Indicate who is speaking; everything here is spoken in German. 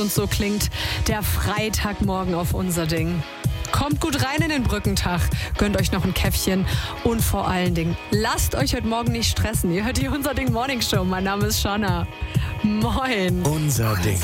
Speaker 1: Und so klingt der Freitagmorgen auf unser Ding. Kommt gut rein in den Brückentag, gönnt euch noch ein Käffchen und vor allen Dingen, lasst euch heute Morgen nicht stressen. Ihr hört die Unser Ding Morning Show. Mein Name ist Shanna. Moin.
Speaker 2: Unser Ding.